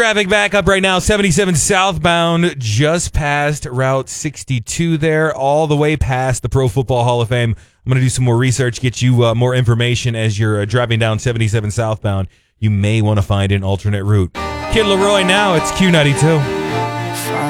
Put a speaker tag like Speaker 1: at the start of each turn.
Speaker 1: Traffic back up right now, 77 southbound, just past Route 62 there, all the way past the Pro Football Hall of Fame. I'm going to do some more research, get you more information as you're driving down 77 southbound. You may want to find an alternate route. Kid Leroy now, it's Q92.